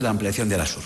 La ampliación de Arasur.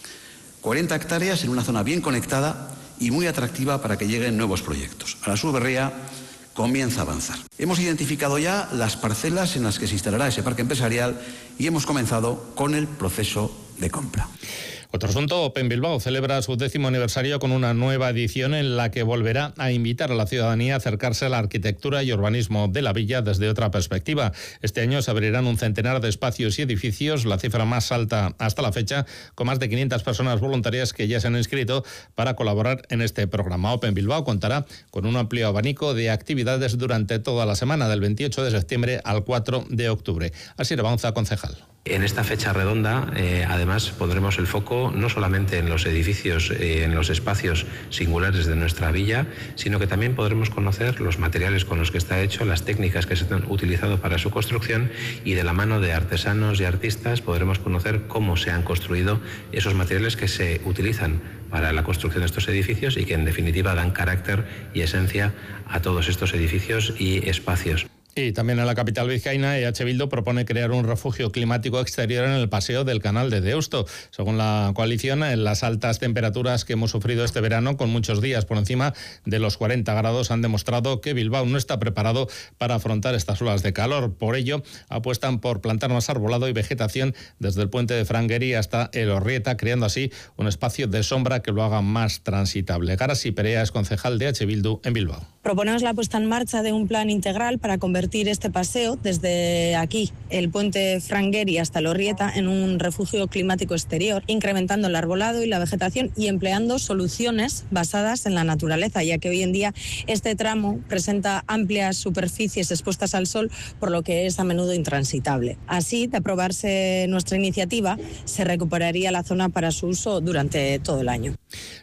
40 hectáreas en una zona bien conectada y muy atractiva para que lleguen nuevos proyectos. Arasur Berria comienza a avanzar. Hemos identificado ya las parcelas en las que se instalará ese parque empresarial y hemos comenzado con el proceso de compra. Otro asunto, Open Bilbao celebra su 10º aniversario con una nueva edición en la que volverá a invitar a la ciudadanía a acercarse a la arquitectura y urbanismo de la villa desde otra perspectiva. Este año se abrirán un centenar de espacios y edificios, la cifra más alta hasta la fecha, con más de 500 personas voluntarias que ya se han inscrito para colaborar en este programa. Open Bilbao contará con un amplio abanico de actividades durante toda la semana, del 28 de septiembre al 4 de octubre. Asier Baunza, concejal. En esta fecha redonda, además, pondremos el foco no solamente en los edificios, en los espacios singulares de nuestra villa, sino que también podremos conocer los materiales con los que está hecho, las técnicas que se han utilizado para su construcción, y de la mano de artesanos y artistas podremos conocer cómo se han construido esos materiales que se utilizan para la construcción de estos edificios y que en definitiva dan carácter y esencia a todos estos edificios y espacios. Y también en la capital vizcaína, EH Bildu propone crear un refugio climático exterior en el paseo del Canal de Deusto. Según la coalición, las altas temperaturas que hemos sufrido este verano, con muchos días por encima de los 40 grados, han demostrado que Bilbao no está preparado para afrontar estas olas de calor. Por ello, apuestan por plantar más arbolado y vegetación desde el puente de Frangueri hasta Elorrieta, creando así un espacio de sombra que lo haga más transitable. Garasi Perea es concejal de EH Bildu en Bilbao. Proponemos la puesta en marcha de un plan integral para convertir este paseo desde aquí, el puente Frangueri hasta Elorrieta, en un refugio climático exterior, incrementando el arbolado y la vegetación y empleando soluciones basadas en la naturaleza, ya que hoy en día este tramo presenta amplias superficies expuestas al sol, por lo que es a menudo intransitable. Así, de aprobarse nuestra iniciativa, se recuperaría la zona para su uso durante todo el año.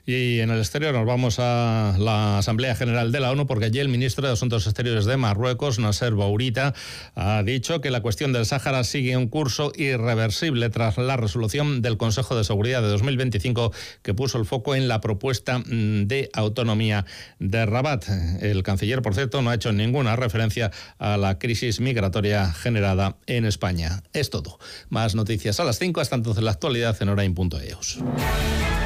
Y en el exterior nos vamos a la Asamblea General de la ONU, porque allí el ministro de Asuntos Exteriores de Marruecos, Nasser Bourita, ha dicho que la cuestión del Sáhara sigue un curso irreversible tras la resolución del Consejo de Seguridad de 2025 que puso el foco en la propuesta de autonomía de Rabat. El canciller, por cierto, no ha hecho ninguna referencia a la crisis migratoria generada en España. Es todo. Más noticias a las 5. Hasta entonces la actualidad en Orain.eus.